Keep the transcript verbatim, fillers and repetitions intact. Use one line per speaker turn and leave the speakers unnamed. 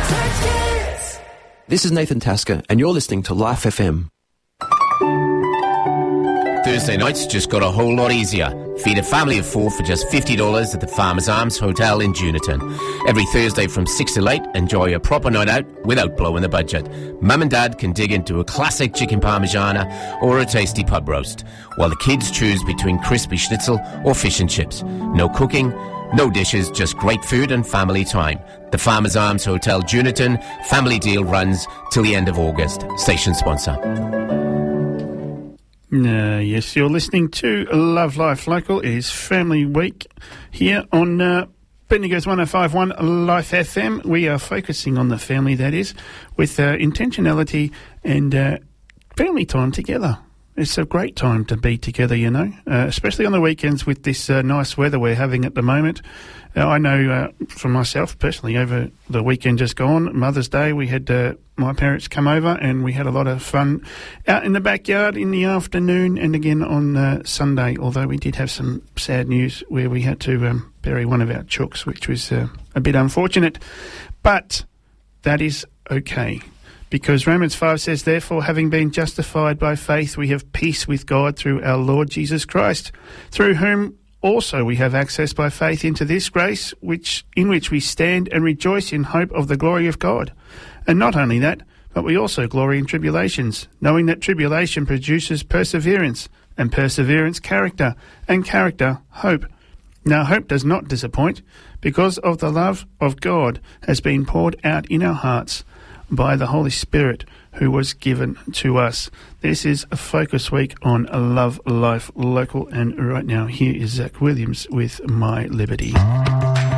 This is Nathan Tasker, and you're listening to Life F M.
Thursday nights just got a whole lot easier. Feed a family of four for just fifty dollars at the Farmers Arms Hotel in Juniton. Every Thursday from six till eight, enjoy a proper night out without blowing the budget. Mum and Dad can dig into a classic chicken parmigiana or a tasty pub roast, while the kids choose between crispy schnitzel or fish and chips. No cooking, no dishes, just great food and family time. The Farmers Arms Hotel Juniton. Family deal runs till the end of August. Station sponsor.
Uh, yes, you're listening to Love Life Local. It is Family Week here on uh, Bendigo's one oh five point one Life F M. We are focusing on the family, that is, with uh, intentionality and uh, family time together. It's a great time to be together, you know, uh, especially on the weekends with this uh, nice weather we're having at the moment. Uh, I know uh, for myself personally, over the weekend just gone, Mother's Day, we had uh, my parents come over and we had a lot of fun out in the backyard in the afternoon and again on uh, Sunday, although we did have some sad news where we had to um, bury one of our chooks, which was uh, a bit unfortunate. But that is okay. Because Romans five says, therefore, having been justified by faith, we have peace with God through our Lord Jesus Christ, through whom also we have access by faith into this grace, which in which we stand and rejoice in hope of the glory of God. And not only that, but we also glory in tribulations, knowing that tribulation produces perseverance, and perseverance character, and character hope. Now hope does not disappoint, because of the love of God has been poured out in our hearts by the Holy Spirit who was given to us. This is a focus week on Love Life Local, and right now here is Zach Williams with My Liberty.